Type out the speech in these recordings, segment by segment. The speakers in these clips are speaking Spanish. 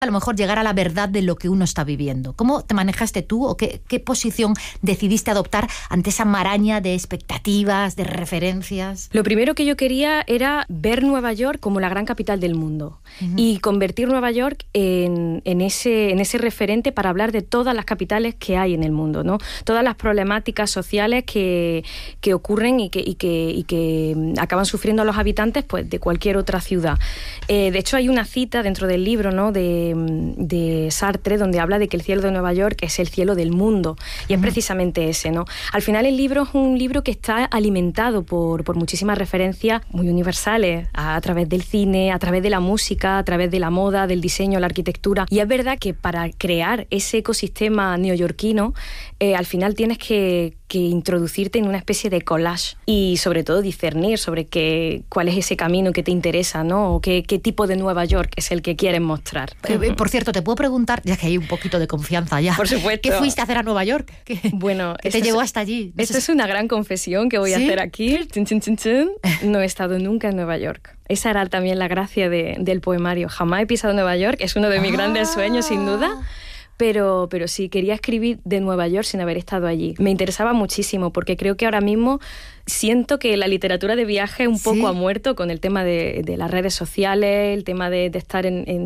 a lo mejor llegar a la verdad de lo que uno está viviendo. ¿Cómo te manejaste tú o qué posición decidiste adoptar ante esa maraña de expectativas, de referencias? Lo primero que yo quería era ver Nueva York como la gran capital del mundo y convertir Nueva York en ese referente para hablar de todas las capitales que hay en el mundo, ¿no? Todas las problemáticas sociales que ocurren y que acaban sufriendo los habitantes, pues, de cualquier otra ciudad. De hecho, hay una cita dentro del libro, ¿no?, de Sartre, donde habla de que el cielo de Nueva York es el cielo del mundo, y es precisamente ese, ¿no? Al final el libro es un libro que está alimentado por muchísimas referencias muy universales, a través del cine, a través de la música, a través de la moda, del diseño, la arquitectura, y es verdad que para crear ese ecosistema neoyorquino, al final tienes que introducirte en una especie de collage y sobre todo discernir sobre cuál es ese camino que te interesa, ¿no? O qué tipo de Nueva York es el que quieres mostrar. Por cierto, te puedo preguntar, ya que hay un poquito de confianza ya. Por supuesto. ¿Qué fuiste a hacer a Nueva York? Bueno, ¿Qué te llevó hasta allí? Esto es una gran confesión que voy a hacer aquí. No he estado nunca en Nueva York. Esa era también la gracia del poemario. Jamás he pisado Nueva York, es uno de mis grandes sueños, sin duda. Pero sí, quería escribir de Nueva York sin haber estado allí. Me interesaba muchísimo porque creo que ahora mismo siento que la literatura de viaje un poco ha muerto con el tema de las redes sociales, el tema de estar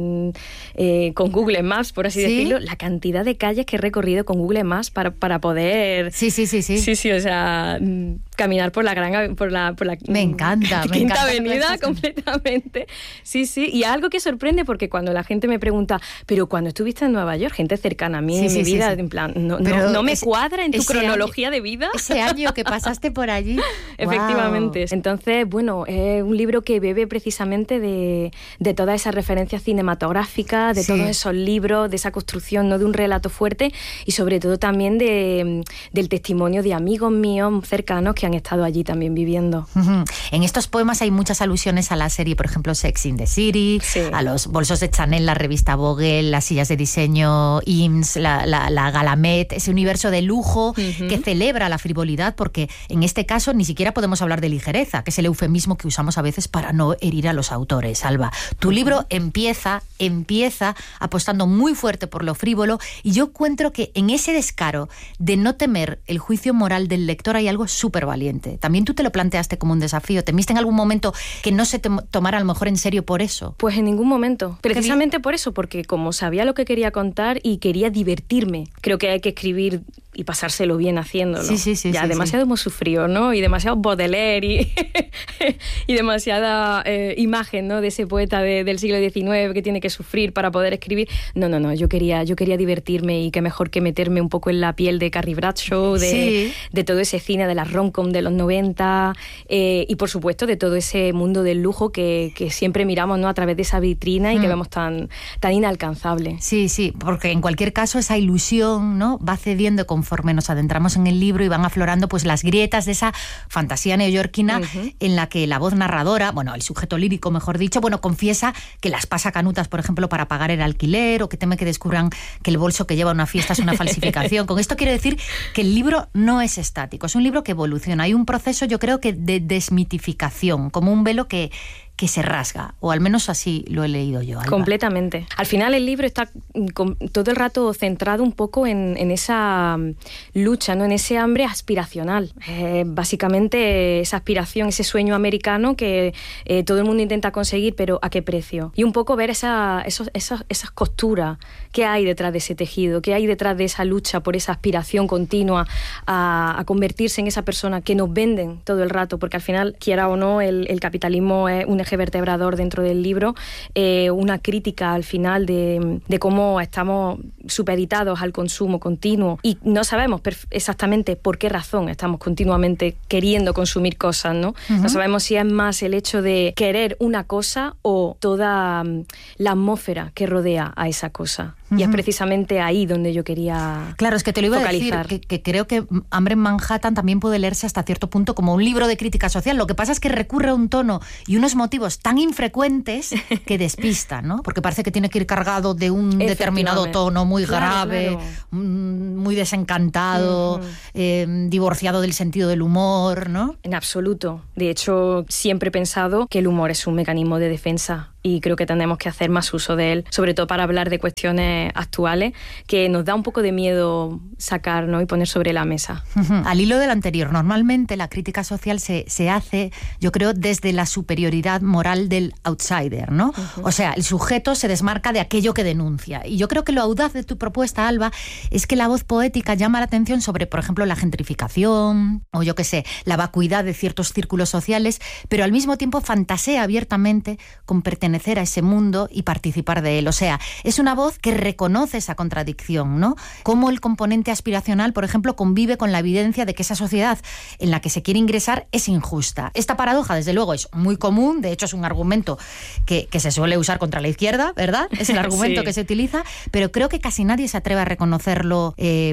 con Google Maps, por así decirlo. La cantidad de calles que he recorrido con Google Maps para poder... Sí, o sea, caminar por la me encanta, Quinta Avenida completamente. Sí, y algo que sorprende porque cuando la gente me pregunta, pero cuando estuviste en Nueva York, gente cercana a mí en mi vida, en plan, no me cuadra en tu cronología de vida. Ese año que pasaste por allí. Efectivamente. Wow. Entonces, bueno, es un libro que bebe precisamente de todas esas referencias cinematográficas, de todos esos libros, de esa construcción, ¿no?, de un relato fuerte y sobre todo también del testimonio de amigos míos cercanos que han estado allí también viviendo. En estos poemas hay muchas alusiones a la serie, por ejemplo, Sex in the City, a los bolsos de Chanel, la revista Vogue, las sillas de diseño IMS, la Galamet, ese universo de lujo que celebra la frivolidad, porque en este caso ni siquiera podemos hablar de ligereza, que es el eufemismo que usamos a veces para no herir a los autores, Alba. Tu libro empieza apostando muy fuerte por lo frívolo y yo encuentro que en ese descaro de no temer el juicio moral del lector hay algo súper valiente. También tú te lo planteaste como un desafío. ¿Temiste en algún momento que no se te tomara a lo mejor en serio por eso? Pues en ningún momento. Precisamente por eso, porque como sabía lo que quería contar y quería divertirme, creo que hay que escribir y pasárselo bien haciéndolo. Ya demasiado hemos sufrido, ¿no? Y demasiado Baudelaire y demasiada imagen, ¿no?, de ese poeta del siglo XIX que tiene que sufrir para poder escribir. No, yo quería divertirme y qué mejor que meterme un poco en la piel de Carrie Bradshaw, de todo ese cine de las rom-com de los 90 y por supuesto de todo ese mundo del lujo que siempre miramos, ¿no?, a través de esa vitrina y que vemos tan inalcanzable. Sí, porque en cualquier caso esa ilusión, ¿no?, va cediendo conforme nos adentramos en el libro y van aflorando pues las grietas de esa fantasía neoyorquina en la que la voz narradora, el sujeto lírico mejor dicho, confiesa que las pasa canutas, por ejemplo, para pagar el alquiler o que teme que descubran que el bolso que lleva a una fiesta es una falsificación. Con esto quiero decir que el libro no es estático, es un libro que evoluciona. Hay un proceso, yo creo que de desmitificación, como un velo que se rasga, o al menos así lo he leído yo, Alba. Completamente. Al final el libro está todo el rato centrado un poco en esa lucha, ¿no?, en ese hambre aspiracional. Básicamente esa aspiración, ese sueño americano que todo el mundo intenta conseguir, pero ¿a qué precio? Y un poco ver esas costuras que hay detrás de ese tejido, que hay detrás de esa lucha por esa aspiración continua a convertirse en esa persona que nos venden todo el rato, porque al final, quiera o no, el capitalismo es un eje vertebrador dentro del libro, una crítica al final de cómo estamos supeditados al consumo continuo y no sabemos exactamente por qué razón estamos continuamente queriendo consumir cosas, ¿no? No sabemos si es más el hecho de querer una cosa o toda la atmósfera que rodea a esa cosa. Y es precisamente ahí donde yo quería Claro, es que te lo iba focalizar. a decir, que creo que Hambre en Manhattan también puede leerse hasta cierto punto como un libro de crítica social. Lo que pasa es que recurre a un tono y unos motivos tan infrecuentes que despistan, ¿no? Porque parece que tiene que ir cargado de un determinado tono muy grave, muy desencantado, divorciado del sentido del humor, ¿no? En absoluto. De hecho, siempre he pensado que el humor es un mecanismo de defensa y creo que tenemos que hacer más uso de él, sobre todo para hablar de cuestiones actuales que nos da un poco de miedo sacar, ¿no? Y poner sobre la mesa. Al hilo del anterior, normalmente la crítica social se hace, yo creo, desde la superioridad moral del outsider, ¿no? O sea, el sujeto se desmarca de aquello que denuncia. Y yo creo que lo audaz de tu propuesta, Alba, es que la voz poética llama la atención sobre, por ejemplo, la gentrificación o, yo qué sé, la vacuidad de ciertos círculos sociales, pero al mismo tiempo fantasea abiertamente con pertenecer a ese mundo y participar de él. O sea, es una voz que reconoce esa contradicción, ¿no? Cómo el componente aspiracional, por ejemplo, convive con la evidencia de que esa sociedad en la que se quiere ingresar es injusta. Esta paradoja, desde luego, es muy común, de hecho es un argumento que se suele usar contra la izquierda, ¿verdad? Es el argumento que se utiliza, pero creo que casi nadie se atreve a reconocerlo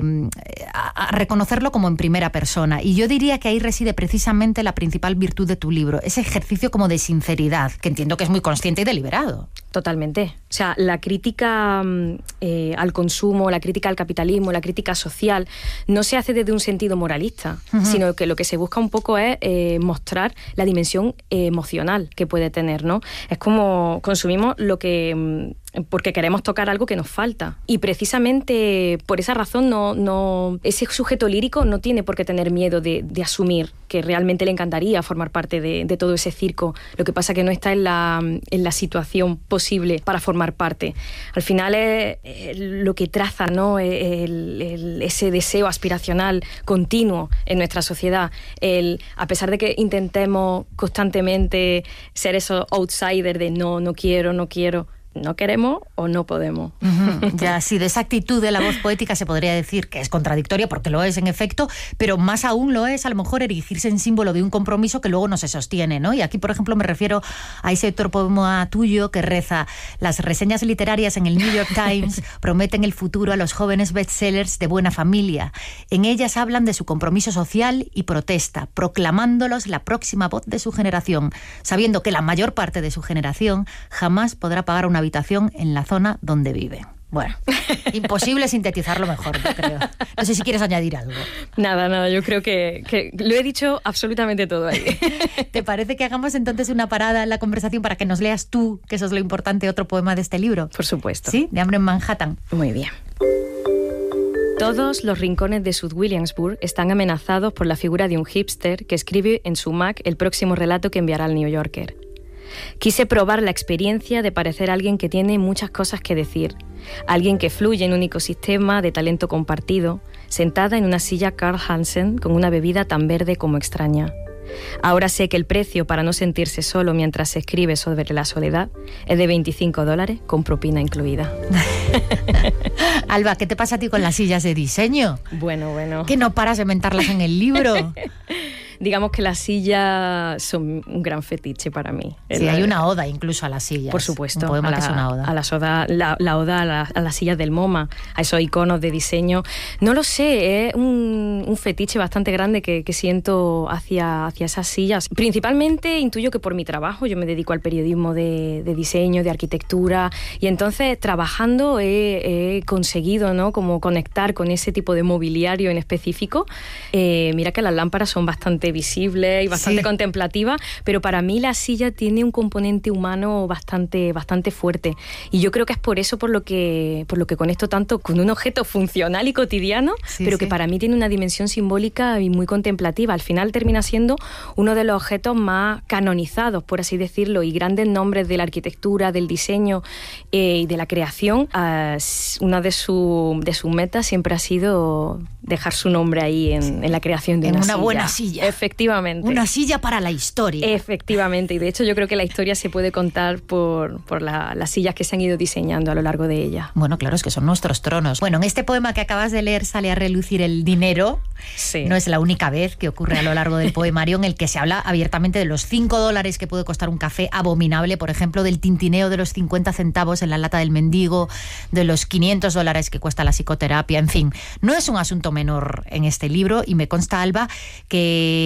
como en primera persona. Y yo diría que ahí reside precisamente la principal virtud de tu libro, ese ejercicio como de sinceridad, que entiendo que es muy consciente y deliberado. Totalmente. O sea, la crítica al consumo, la crítica al capitalismo, la crítica social, no se hace desde un sentido moralista, sino que lo que se busca un poco es mostrar la dimensión emocional que puede tener, ¿no? Es como consumimos lo que porque queremos tocar algo que nos falta. Y precisamente por esa razón ese sujeto lírico no tiene por qué tener miedo de asumir que realmente le encantaría formar parte de todo ese circo. Lo que pasa es que no está en la situación posible para formar parte. Al final es lo que traza, ¿no? Ese deseo aspiracional continuo en nuestra sociedad. A pesar de que intentemos constantemente ser esos outsiders de no quiero, no queremos o no podemos. Ya, sí, de esa actitud de la voz poética se podría decir que es contradictoria, porque lo es en efecto, pero más aún lo es a lo mejor erigirse en símbolo de un compromiso que luego no se sostiene, ¿no? Y aquí, por ejemplo, me refiero a ese otro poema tuyo que reza: las reseñas literarias en el New York Times prometen el futuro a los jóvenes bestsellers de buena familia. En ellas hablan de su compromiso social y protesta, proclamándolos la próxima voz de su generación, sabiendo que la mayor parte de su generación jamás podrá pagar una habitación en la zona donde vive. Bueno, imposible sintetizarlo mejor, yo creo. No sé si quieres añadir algo. Nada, yo creo que lo he dicho absolutamente todo ahí. ¿Te parece que hagamos entonces una parada en la conversación para que nos leas tú, que eso es lo importante, otro poema de este libro? Por supuesto. ¿Sí? De Hambre en Manhattan. Muy bien. Todos los rincones de South Williamsburg están amenazados por la figura de un hipster que escribe en su Mac el próximo relato que enviará al New Yorker. Quise probar la experiencia de parecer alguien que tiene muchas cosas que decir, alguien que fluye en un ecosistema de talento compartido, sentada en una silla Carl Hansen con una bebida tan verde como extraña. Ahora sé que el precio para no sentirse solo mientras se escribe sobre la soledad es de $25, con propina incluida. Alba, ¿qué te pasa a ti con las sillas de diseño? Bueno. ¿Que no paras de mentarlas en el libro? Digamos que las sillas son un gran fetiche para mí. Sí, hay una oda incluso a las sillas. Por supuesto. Un poema que es una oda. La oda a las sillas del MoMA, a esos iconos de diseño. No lo sé, es un fetiche bastante grande que siento hacia esas sillas. Principalmente intuyo que por mi trabajo, yo me dedico al periodismo de diseño, de arquitectura, y entonces trabajando he conseguido, ¿no?, como conectar con ese tipo de mobiliario en específico. Mira que las lámparas son bastante visible y bastante contemplativa, pero para mí la silla tiene un componente humano bastante fuerte, y yo creo que es por eso por lo que conecto tanto con un objeto funcional y cotidiano, pero que para mí tiene una dimensión simbólica y muy contemplativa. Al final termina siendo uno de los objetos más canonizados, por así decirlo, y grandes nombres de la arquitectura, del diseño y de la creación. Una de sus metas siempre ha sido dejar su nombre ahí en la creación de una silla. Buena silla. Efectivamente. Una silla para la historia. Efectivamente. Y de hecho yo creo que la historia se puede contar por las sillas que se han ido diseñando a lo largo de ella. Bueno, claro, es que son nuestros tronos. Bueno, en este poema que acabas de leer sale a relucir el dinero. Sí. No es la única vez que ocurre a lo largo del poemario en el que se habla abiertamente de los $5 que puede costar un café abominable, por ejemplo, del tintineo de los 50 centavos en la lata del mendigo, de los $500 que cuesta la psicoterapia, en fin. No es un asunto menor en este libro, y me consta, Alba, que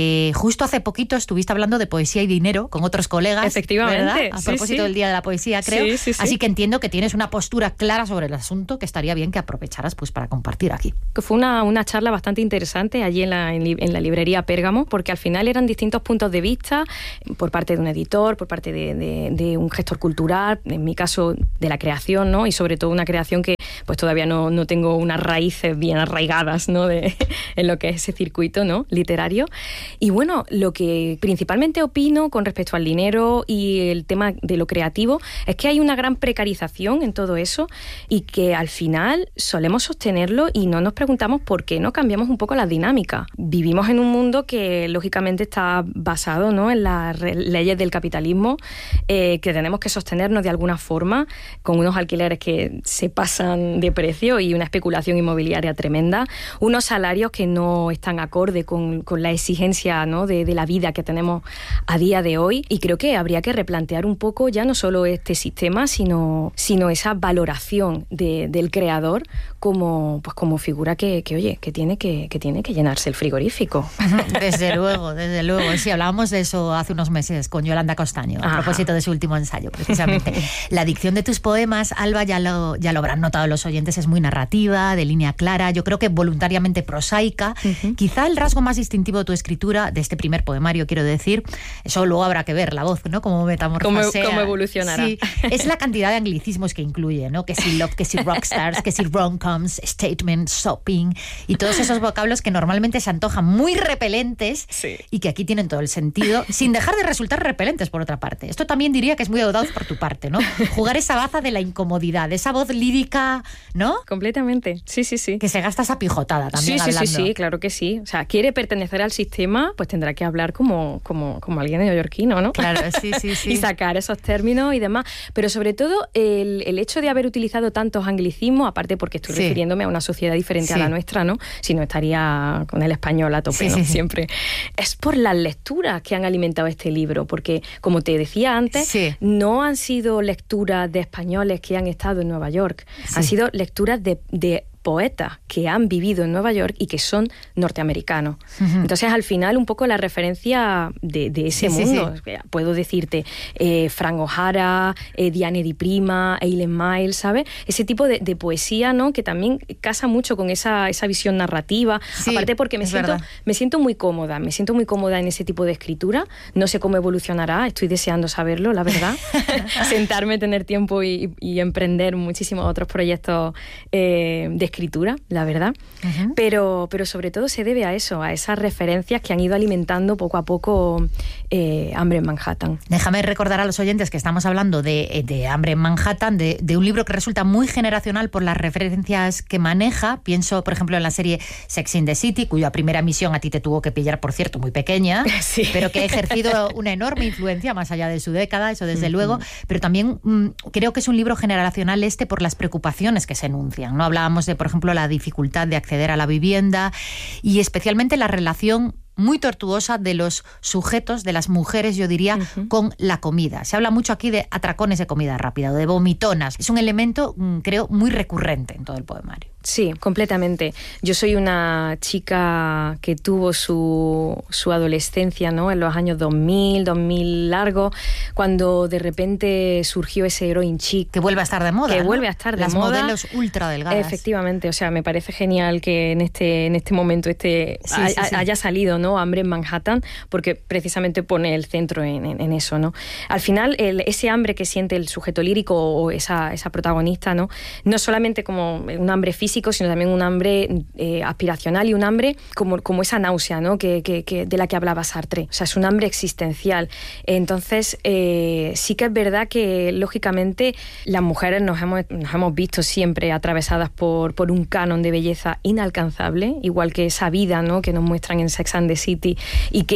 que justo hace poquito estuviste hablando de poesía y dinero con otros colegas. Efectivamente. ¿Verdad? A propósito del Día de la Poesía, creo. Sí. Así que entiendo que tienes una postura clara sobre el asunto que estaría bien que aprovecharas pues para compartir aquí. Que fue una charla bastante interesante allí en la librería Pérgamo, porque al final eran distintos puntos de vista por parte de un editor, por parte de un gestor cultural, en mi caso de la creación, ¿no? Y sobre todo una creación que pues todavía no tengo unas raíces bien arraigadas, ¿no? En lo que es ese circuito, ¿no? Literario. Y bueno, lo que principalmente opino con respecto al dinero y el tema de lo creativo es que hay una gran precarización en todo eso y que al final solemos sostenerlo y no nos preguntamos por qué no cambiamos un poco la dinámica. Vivimos en un mundo que lógicamente está basado, ¿no? En las leyes del capitalismo, que tenemos que sostenernos de alguna forma con unos alquileres que se pasan de precio y una especulación inmobiliaria tremenda, unos salarios que no están acorde con la exigencia, ¿no? de la vida que tenemos a día de hoy, y creo que habría que replantear un poco ya no solo este sistema, sino esa valoración del creador como figura que tiene que llenarse el frigorífico. Desde luego. Sí, hablábamos de eso hace unos meses con Yolanda Costaño, a propósito de su último ensayo, precisamente. La dicción de tus poemas, Alba, ya lo habrán notado los oyentes, es muy narrativa, de línea clara, yo creo que voluntariamente prosaica. Quizá el rasgo más distintivo de tu escritura, de este primer poemario, quiero decir, eso luego habrá que ver, la voz, ¿no? Cómo metamorfosea. Cómo evolucionará. Sí, es la cantidad de anglicismos que incluye, ¿no? Que si love, que si rockstars, que si rom-coms, statement, shopping, y todos esos vocablos que normalmente se antojan muy repelentes, sí, y que aquí tienen todo el sentido, sin dejar de resultar repelentes, por otra parte. Esto también diría que es muy audaz por tu parte, ¿no? Jugar esa baza de la incomodidad, esa voz lírica, ¿no? Completamente, sí. Que se gasta esa pijotada también hablando. Sí, claro que sí. O sea, quiere pertenecer al sistema, pues tendrá que hablar como alguien neoyorquino, ¿no? Claro, sí. Y sacar esos términos y demás. Pero sobre todo el hecho de haber utilizado tantos anglicismos, aparte porque estoy refiriéndome a una sociedad diferente a la nuestra, ¿no? Si no estaría con el español a tope, ¿no? Siempre. Es por las lecturas que han alimentado este libro, porque, como te decía antes, no han sido lecturas de españoles que han estado en Nueva York, han sido lecturas de poetas que han vivido en Nueva York y que son norteamericanos. Entonces, al final, un poco la referencia de ese mundo. Puedo decirte Frank O'Hara, Diane di Prima, Eileen Myles, ¿sabes? Ese tipo de poesía, ¿no? Que también casa mucho con esa visión narrativa. Aparte porque me siento muy cómoda. Me siento muy cómoda en ese tipo de escritura. No sé cómo evolucionará. Estoy deseando saberlo, la verdad. Sentarme, tener tiempo y emprender muchísimos otros proyectos de escritura, la verdad. Pero sobre todo se debe a eso, a esas referencias que han ido alimentando poco a poco Hambre en Manhattan. Déjame recordar a los oyentes que estamos hablando de Hambre en Manhattan, de un libro que resulta muy generacional por las referencias que maneja. Pienso, por ejemplo, en la serie Sex and the City, cuya primera emisión a ti te tuvo que pillar, por cierto, muy pequeña, pero que ha ejercido una enorme influencia más allá de su década, eso desde luego. Pero también creo que es un libro generacional por las preocupaciones que se enuncian, ¿no? Hablábamos de, por ejemplo, la dificultad de acceder a la vivienda y especialmente la relación muy tortuosa de los sujetos, de las mujeres, yo diría, con la comida. Se habla mucho aquí de atracones de comida rápida o de vomitonas. Es un elemento, creo, muy recurrente en todo el poemario. Sí, completamente. Yo soy una chica que tuvo su adolescencia, ¿no? En los años 2000 largos, cuando de repente surgió ese heroin chic. Que vuelve a estar de moda, Que ¿no? vuelve a estar de Las moda. Las modelos ultra delgadas. Efectivamente, o sea, me parece genial que en este momento haya salido, ¿no? Hambre en Manhattan, porque precisamente pone el centro en eso, ¿no? Al final, ese hambre que siente el sujeto lírico o esa protagonista, ¿no? No solamente como un hambre físico, sino también un hambre aspiracional y un hambre como esa náusea, ¿no? De la que hablaba Sartre. O sea, es un hambre existencial. Entonces, sí que es verdad que, lógicamente, las mujeres nos hemos visto siempre atravesadas por un canon de belleza inalcanzable, igual que esa vida, ¿no? Que nos muestran en Sex and the City y que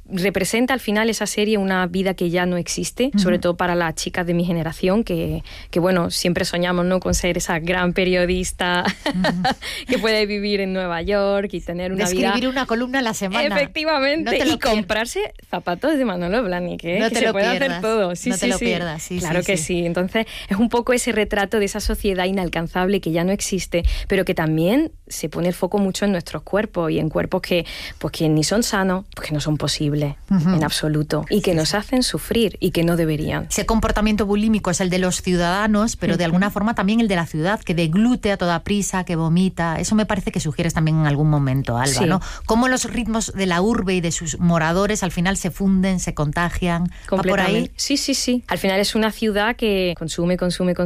representa al final esa serie una vida que ya no existe, sobre todo para las chicas de mi generación, que bueno, siempre soñamos, ¿no?, con ser esa gran periodista que puede vivir en Nueva York y tener una vida... Escribir una columna a la semana. Efectivamente, y comprarse zapatos de Manolo Blahnik, no que se puede hacer todo. No te lo pierdas. Claro que sí. Entonces, es un poco ese retrato de esa sociedad inalcanzable que ya no existe, pero que también se pone el foco mucho en nuestros cuerpos y en cuerpos que ni son sanos, pues que no son posibles en absoluto, y que nos hacen sufrir y que no deberían. Ese comportamiento bulímico es el de los ciudadanos, pero de alguna forma también el de la ciudad, que deglutea a toda prisa, que vomita. Eso me parece que sugieres también en algún momento, Alba, ¿no? Cómo los ritmos de la urbe y de sus moradores al final se funden, se contagian. ¿Va por ahí? Sí. Al final es una ciudad que consume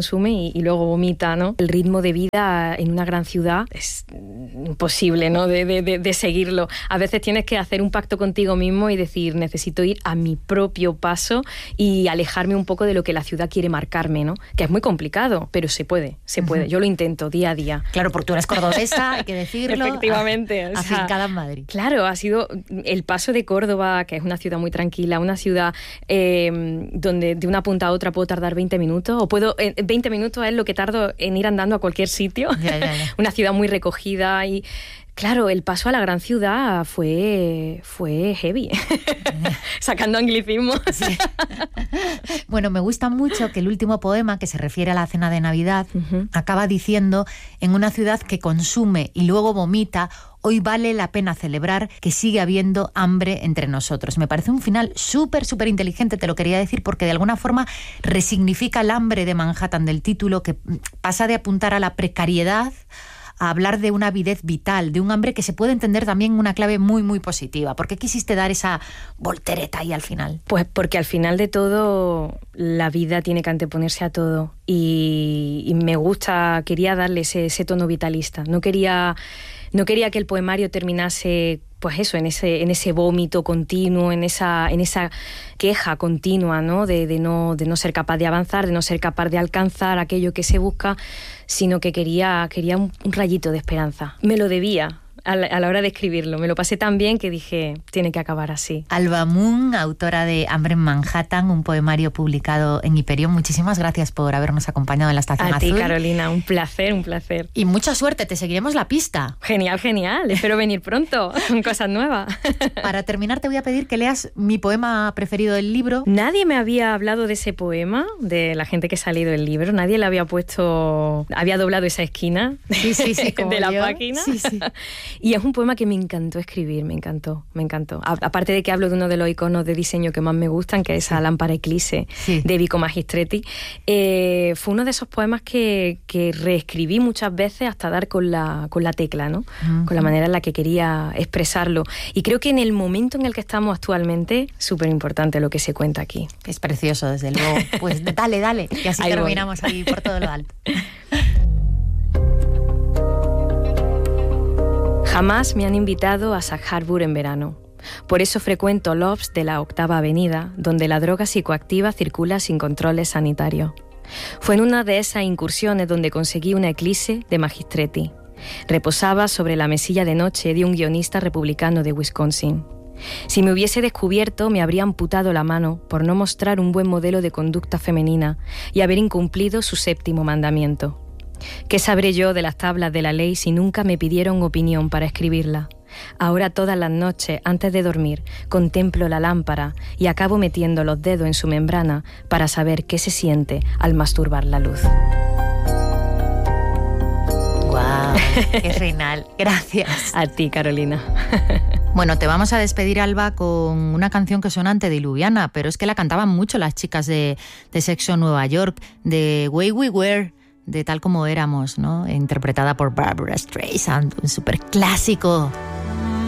y luego vomita, ¿no? El ritmo de vida en una gran ciudad es imposible, ¿no?, de seguirlo. A veces tienes que hacer un pacto contigo mismo y decir, necesito ir a mi propio paso y alejarme un poco de lo que la ciudad quiere marcarme, ¿no? Que es muy complicado, pero se puede. Yo lo intento día a día. Claro, porque tú eres cordobesa, hay que decirlo. Efectivamente. Afincada en Madrid. Claro, ha sido el paso de Córdoba, que es una ciudad muy tranquila, una ciudad donde de una punta a otra puedo tardar 20 minutos, o 20 minutos es lo que tardo en ir andando a cualquier sitio. Ya. Una ciudad muy recogida y... Claro, el paso a la gran ciudad fue heavy, sacando anglicismo. Sí. Bueno, me gusta mucho que el último poema, que se refiere a la cena de Navidad, acaba diciendo: en una ciudad que consume y luego vomita, hoy vale la pena celebrar que sigue habiendo hambre entre nosotros. Me parece un final súper inteligente, te lo quería decir, porque de alguna forma resignifica el hambre de Manhattan del título, que pasa de apuntar a la precariedad a hablar de una avidez vital, de un hambre que se puede entender también en una clave muy positiva. ¿Por qué quisiste dar esa voltereta ahí al final? Pues porque al final de todo la vida tiene que anteponerse a todo y quería darle ese tono vitalista. No quería que el poemario terminase, pues eso, en ese vómito continuo, en esa queja continua, ¿no? De no ser capaz de avanzar, de no ser capaz de alcanzar aquello que se busca, sino que quería un rayito de esperanza. Me lo debía a la hora de escribirlo. Me lo pasé tan bien que dije, tiene que acabar así. Alba Moon, autora de Hambre en Manhattan, un poemario publicado en Hiperión. Muchísimas gracias por habernos acompañado en la Estación Azul. A ti, Carolina, un placer. Y mucha suerte, te seguiremos la pista. Genial. Espero venir pronto con cosas nuevas. Para terminar, te voy a pedir que leas mi poema preferido del libro. Nadie me había hablado de ese poema, de la gente que ha salido del libro. Nadie le había doblado esa esquina de la página. Sí. Y es un poema que me encantó escribir, me encantó. Aparte de que hablo de uno de los iconos de diseño que más me gustan, que es esa lámpara Eclisse de Vico Magistretti, fue uno de esos poemas que reescribí muchas veces hasta dar con la tecla, ¿no? Con la manera en la que quería expresarlo. Y creo que en el momento en el que estamos actualmente, súper importante lo que se cuenta aquí. Es precioso, desde luego. Pues dale, que así ahí terminamos ahí por todo lo alto. Jamás me han invitado a Sag Harbor en verano. Por eso frecuento lobs de la 8ª Avenida, donde la droga psicoactiva circula sin controles sanitarios. Fue en una de esas incursiones donde conseguí una Eclisse de Magistretti. Reposaba sobre la mesilla de noche de un guionista republicano de Wisconsin. Si me hubiese descubierto, me habría amputado la mano por no mostrar un buen modelo de conducta femenina y haber incumplido su 7º mandamiento. ¿Qué sabré yo de las tablas de la ley si nunca me pidieron opinión para escribirla? Ahora todas las noches, antes de dormir, contemplo la lámpara y acabo metiendo los dedos en su membrana para saber qué se siente al masturbar la luz. ¡Guau! ¡Qué final! Gracias. A ti, Carolina. Bueno, te vamos a despedir, Alba, con una canción que suena antediluviana, pero es que la cantaban mucho las chicas de Sexo Nueva York, de Way We Were, de Tal Como Éramos, ¿no? Interpretada por Barbra Streisand, un súper clásico.